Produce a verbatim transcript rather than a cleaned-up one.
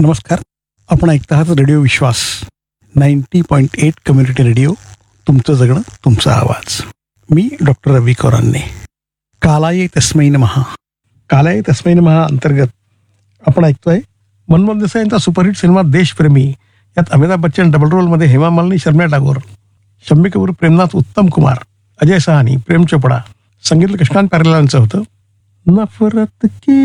नमस्कार. आपण ऐकत आहात रेडिओ विश्वास ninety point eight community radio. तुमचं जगणं तुमचा आवाज. मी डॉक्टर रवी कोरांने. कालाये तस्मै नमः. कालाये तस्मै नमः अंतर्गत आपण ऐकतोय मनमोहन देसाई यांचा सुपरहिट सिनेमा देशप्रेमी. यात अमिताभ बच्चन डबल रोलमध्ये, हेमा मालिनी, शर्मिला टागोर, शम्मी कपूर, प्रेमनाथ, उत्तम कुमार, अजय सहानी, प्रेम चोपडा. संगीत कृष्णांत प्यारेलाल यांचं होतं. नफरत की